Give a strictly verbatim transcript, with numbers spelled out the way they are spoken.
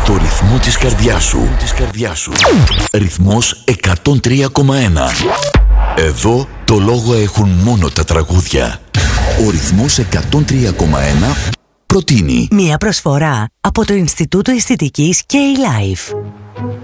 το ρυθμό της καρδιάς σου. Της καρδιάς σου. Ρυθμός εκατόν τρία κόμμα ένα. Εδώ το λόγο έχουν μόνο τα τραγούδια. Ο ρυθμός εκατόν τρία κόμμα ένα προτείνει μία προσφορά από το Ινστιτούτο Αισθητικής K-Life.